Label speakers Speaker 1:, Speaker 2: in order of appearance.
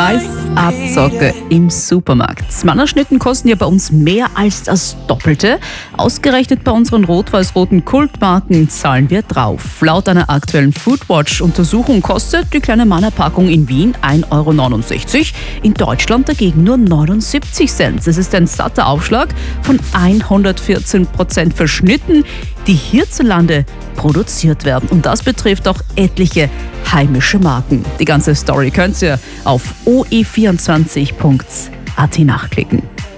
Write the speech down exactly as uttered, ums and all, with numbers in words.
Speaker 1: Preisabzocke im Supermarkt. Mannerschnitten kosten ja bei uns mehr als das Doppelte. Ausgerechnet bei unseren rot-weiß-roten Kultmarken zahlen wir drauf. Laut einer aktuellen Foodwatch-Untersuchung kostet die kleine Mannerpackung in Wien ein Euro neunundsechzig, in Deutschland dagegen nur neunundsiebzig Cent. Das ist ein satter Aufschlag von hundertvierzehn Prozent für Schnitten, die hierzulande produziert werden. Und das betrifft auch etliche heimische Marken. Die ganze Story könnt ihr auf o e vierundzwanzig punkt a t nachklicken.